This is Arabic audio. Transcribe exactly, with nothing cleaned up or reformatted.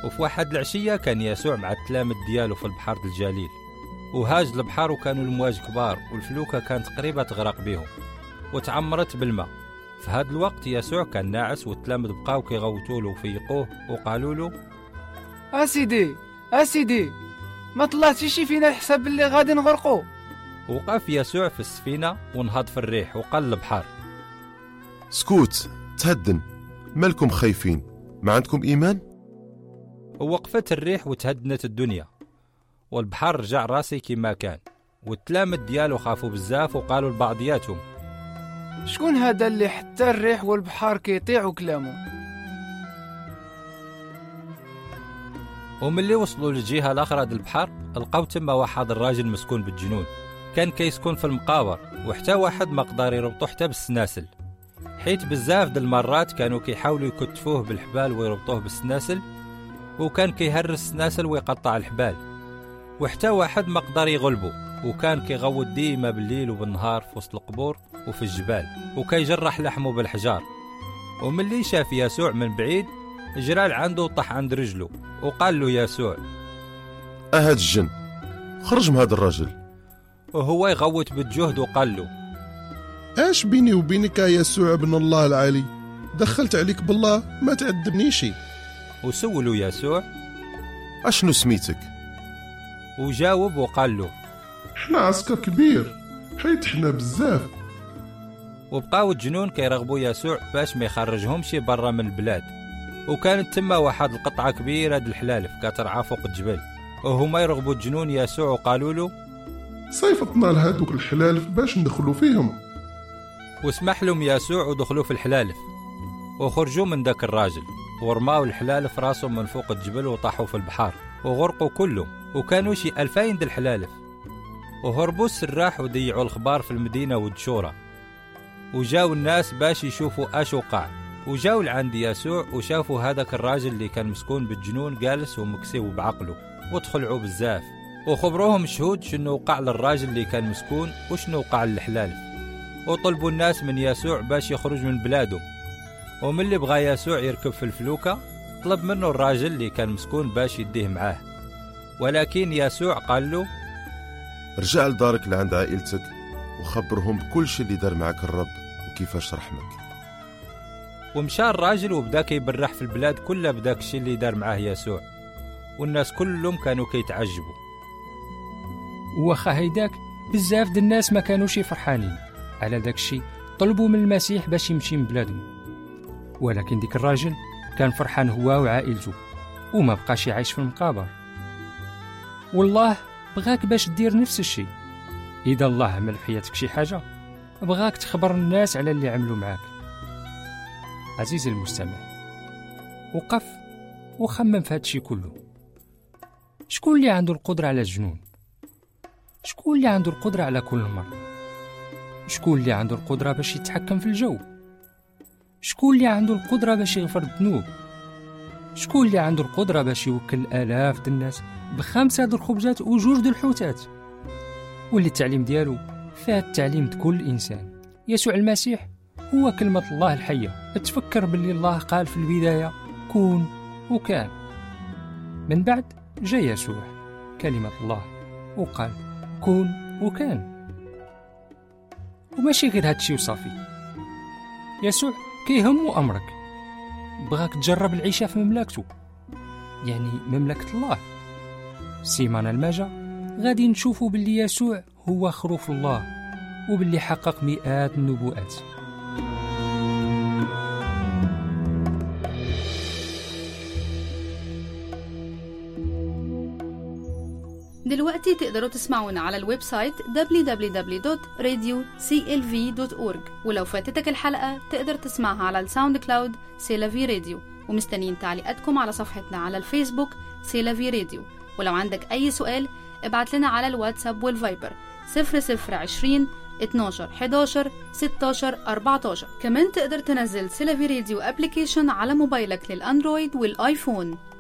وفي واحد العشية كان يسوع مع التلامذ ديالو في البحر الجليل، وهاج البحر وكانوا المواج كبار والفلوكة كانت قريبة تغرق بيهم وتعمرت بالماء. في هذا الوقت يسوع كان ناعس والتلامذ بقاو كيغوتوله وفيقوه وقالوا له: أسيدي أسيدي ما طلعتيش فينا الحساب اللي غادي نغرقو. وقف يسوع في السفينة ونهض في الريح وقال للبحر: سكوت، تهدن، مالكم خايفين؟ ما عندكم إيمان؟ ووقفت الريح وتهدنت الدنيا والبحر رجع راسي كما كان، والتلامذ ديالو خافوا بزاف وقالوا لبعضياتهم: شكون هذا اللي حتى الريح والبحر كيطيعوا كلامه؟ وملي وصلوا للجهة الأخرى ديال البحر لقاو تما واحد الراجل مسكون بالجنون، كان كيسكن في المقابر وحتى واحد ما قدر يربطو حتى بالسناسل، حيت بزاف د المرات كانوا كيحاولوا يكتفوه بالحبال ويربطوه بالسناسل، وكان كيهرس السناسل ويقطع الحبال، وحتى واحد ما قدر يغلبه، وكان كيغوت ديما بالليل وبالنهار في وسط القبور وفي الجبال وكيجرح لحمه بالحجار. وملي شاف يسوع من بعيد جرى عنده وطح عند رجله وقال له يسوع: أهد الجن، خرج من هذا الرجل. وهو يغوت بالجهد وقال له: اش بيني وبينك يا يسوع ابن الله العالي؟ دخلت عليك بالله ما تعذبنيش. وسولوا يسوع: أشنو سميتك؟ وجاوب وقال له: حنا عسكر كبير حيت حنا بزاف. وبقاو الجنون كيرغبوا يسوع باش ما يخرجهمش برا من البلاد، وكانت تما واحد القطعة كبيرة د الحلالف كترعى فوق الجبل، وهما يرغبوا الجنون يسوع وقالوا له: صيفطنا لهادوك الحلالف باش ندخلوا فيهم. وسمح لهم يسوع ودخلوا في الحلالف، وخرجوا من داك الراجل ورماو الحلالف راسهم من فوق الجبل وطاحوا في البحر وغرقوا كلهم، وكانوا شي ألفين د الحلالف. وهربوا السراح وديعوا الخبار في المدينة والدشورة، وجاو الناس باش يشوفوا اش وقع، وجاو لعند يسوع وشافوا هذاك الراجل اللي كان مسكون بالجنون جالس ومكسيو بعقله، وتخلعوا بزاف وخبروهم شهود شنو وقع للراجل اللي كان مسكون وشنو وقع للحلالف، وطلبوا الناس من يسوع باش يخرج من بلادهم. وملي بغى يسوع يركب في الفلوكة طلب منه الراجل اللي كان مسكون باش يديه معاه، ولكن يسوع قال له: رجع لدارك لعند عائلتك وخبرهم بكل شيء اللي دار معك الرب وكيفاش رحمك. ومشى الراجل وبدا كيبرح في البلاد كلها بداك الشيء اللي دار معاه يسوع، والناس كلهم كانوا كيتعجبوا. واخا هيداك بزاف د الناس ما كانوش فرحانين على داك الشيء، طلبوا من المسيح باش يمشي من بلادهم، ولكن ديك الراجل كان فرحان هو وعائلته وما بقاش يعيش في المقابر. والله بغاك باش دير نفس الشيء. إذا الله عمل في حياتك شي حاجة بغاك تخبر الناس على اللي عملوا معاك. عزيزي المستمع، وقف وخمم في هذا الشيء كله. شكون اللي عنده القدرة على الجنون؟ شكون اللي عنده القدرة على كل مرض؟ شكون اللي عنده القدرة باش يتحكم في الجو؟ شكون اللي عنده القدرة باش يغفر الذنوب؟ شكون اللي عنده القدرة باش يوكل آلاف د الناس بخمسة د الخبزات وجوج د الحوتات؟ واللي التعليم ديالو فيه التعليم لكل إنسان. يسوع المسيح هو كلمة الله الحية. تفكر باللي الله قال في البداية كون وكان، من بعد جاء يسوع كلمة الله وقال كون وكان. وماشي غير هادشي وصافي، يسوع كيهمو أمرك، بغاك تجرب العيشة في مملكته، يعني مملكة الله. السيمانة الماجة غادي نشوفوا باللي يسوع هو خروف الله وباللي حقق مئات النبوءات. دلوقتي تقدروا تسمعونا على الويب سايت دبليو دبليو دبليو دوت راديو سي إل في دوت أورج، ولو فاتتك الحلقة تقدر تسمعها على الساوند كلاود سيلافي راديو. ومستنيين تعليقاتكم على صفحتنا على الفيسبوك سيلافي راديو. ولو عندك أي سؤال ابعت لنا على الواتساب والفايبر صفر صفر عشرين اتناشر حداشر ستاشر أربعتاشر. كمان تقدر تنزل سيلافي راديو ابليكيشن على موبايلك للأندرويد والآيفون.